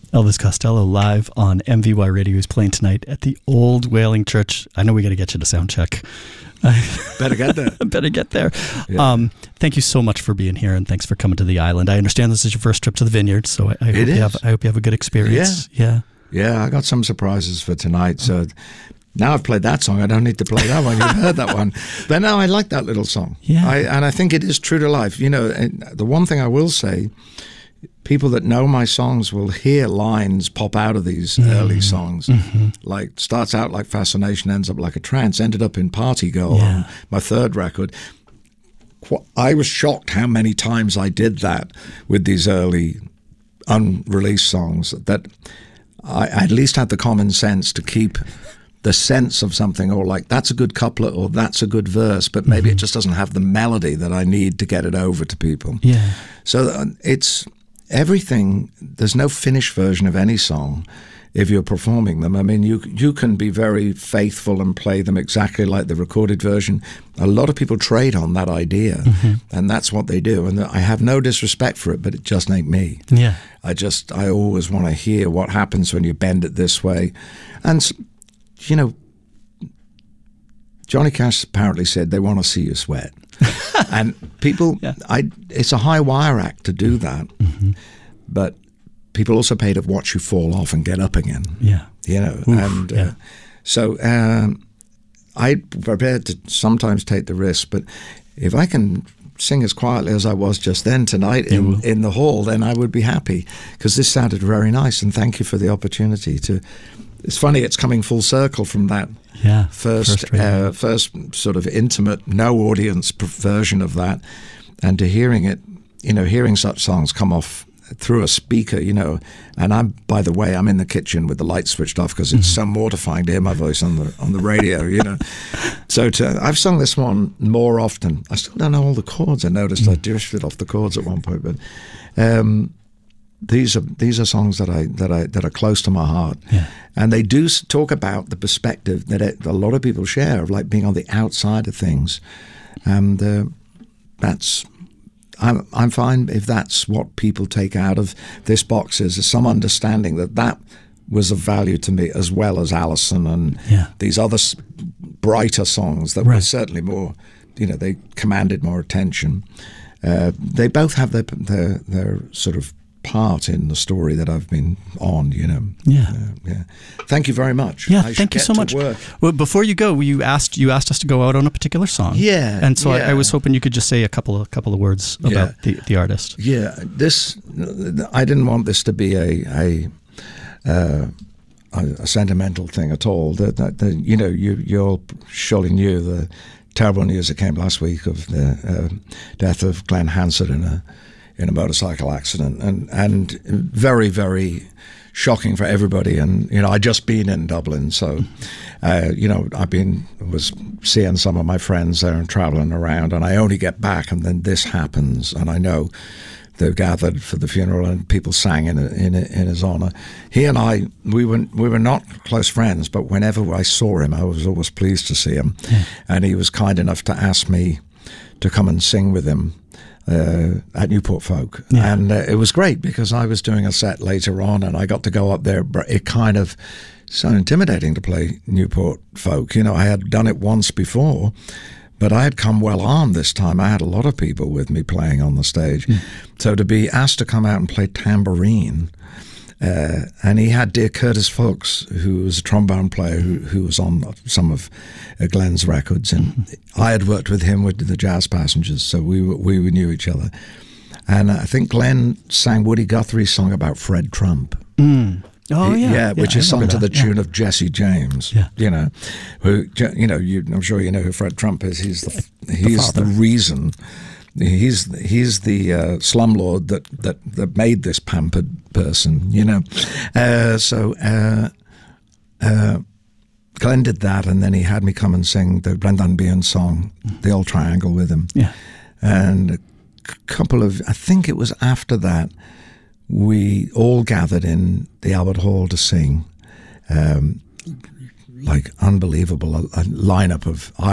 Elvis Costello live on MVY Radio. He's playing tonight at the Old Whaling Church. I know we got to get you to sound check. Better get there. Better get there. Yeah. Thank you so much for being here, and thanks for coming to the island. I understand this is your first trip to the vineyard, so I hope you have a good experience. Yeah, I got some surprises for tonight. So now I've played that song, I don't need to play that one. You've heard that one. But now I like that little song. Yeah. And I think it is true to life. You know, the one thing I will say, people that know my songs will hear lines pop out of these early songs. Like, starts out like Fascination, ends up like a Trance, ended up in Party Girl on my third record. I was shocked how many times I did that with these early unreleased songs, that I at least had the common sense to keep the sense of something, or like, that's a good couplet, or that's a good verse, but maybe it just doesn't have the melody that I need to get it over to people. Yeah. So it's everything. There's no finished version of any song if you're performing them. I mean, you can be very faithful and play them exactly like the recorded version. A lot of people trade on that idea, and that's what they do. And I have no disrespect for it, but it just ain't me. Yeah. I always want to hear what happens when you bend it this way. And, you know, Johnny Cash apparently said they want to see you sweat. And people, it's a high wire act to do that. But people also pay to watch you fall off and get up again. Yeah. You know, so I'm prepared to sometimes take the risk, but if I can sing as quietly as I was just then tonight in the hall, then I would be happy, because this sounded very nice, and thank you for the opportunity to. It's funny, it's coming full circle from that first sort of intimate, no audience version of that, and to hearing it, you know, hearing such songs come off through a speaker, you know, and by the way, I'm in the kitchen with the light switched off because it's so mortifying to hear my voice on the radio, you know. So I've sung this one more often. I still don't know all the chords. I noticed I drifted off the chords at one point, but these are songs that are close to my heart, and they do talk about the perspective that a lot of people share of, like, being on the outside of things, and that's. I'm fine if that's what people take out of this box, is some understanding that was of value to me, as well as Alison and these other brighter songs that were certainly more, you know, they commanded more attention. They both have their sort of part in the story that I've been on, you know. Thank you very much. Thank you so much. Well, before you go, you asked us to go out on a particular song, and so I was hoping you could just say a couple of words about the artist. This, I didn't want this to be a sentimental thing at all. You know, you all surely knew the terrible news that came last week of the death of Glenn Hansard in a motorcycle accident, and very, very shocking for everybody. And, you know, I'd just been in Dublin, so, you know, was seeing some of my friends there and traveling around, and I only get back, and then this happens, and I know they're gathered for the funeral, and people sang in his honor. He and I, we were not close friends, but whenever I saw him, I was always pleased to see him, and he was kind enough to ask me to come and sing with him at Newport Folk, and it was great, because I was doing a set later on, and I got to go up there. But it kind of so intimidating to play Newport Folk. You know, I had done it once before, but I had come well armed this time. I had a lot of people with me playing on the stage, so to be asked to come out and play tambourine. And he had dear Curtis Fox, who was a trombone player who was on some of Glenn's records, and I had worked with him with the Jazz Passengers, so we knew each other. And I think Glenn sang Woody Guthrie's song about Fred Trump. Which is sung to the tune of Jesse James. You know, who, you know, I'm sure you know who Fred Trump is. He's the reason. He's the slumlord that made this pampered person, you know. Glenn did that, and then he had me come and sing the Brendan Behan song, The Old Triangle, with him. And a couple of, I think it was after that, we all gathered in the Albert Hall to sing, like unbelievable, a lineup of